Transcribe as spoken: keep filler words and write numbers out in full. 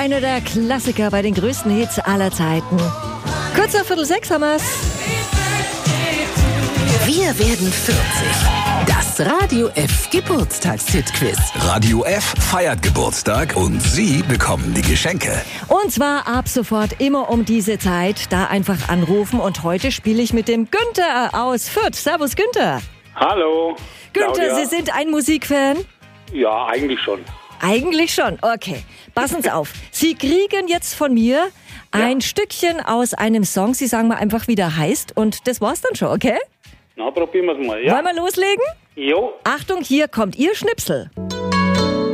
einer der Klassiker bei den größten Hits aller Zeiten. Kurz nach Viertel sechs haben wir's. Wir werden vierzig. Das Radio F Geburtstagshit-Quiz. Radio F feiert Geburtstag und Sie bekommen die Geschenke. Und zwar ab sofort immer um diese Zeit. Da einfach anrufen. Und heute spiele ich mit dem Günther aus Fürth. Servus, Günther. Hallo. Günther, Claudia. Sie sind ein Musikfan? Ja, eigentlich schon. Eigentlich schon. Okay. Passen Sie auf. Sie kriegen jetzt von mir ein Stückchen aus einem Song. Sie sagen mal einfach, wie der heißt. Und das war's dann schon, okay? Na, probieren wir es mal. Ja. Wollen wir loslegen? Jo. Achtung, hier kommt Ihr Schnipsel.